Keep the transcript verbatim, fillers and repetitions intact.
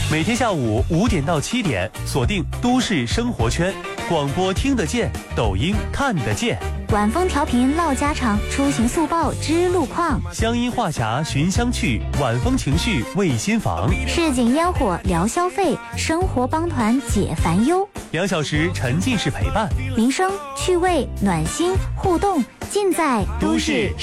每天下午五点到七点，锁定都市生活圈，广播听得见，抖音看得见。 晚风调频唠家常，出行速报知路况， 乡音话匣寻香去，晚风情绪慰心房， 市井烟火聊消费，生活帮团解烦忧。 两小时沉浸式陪伴， 民生趣味暖心互动，尽在都市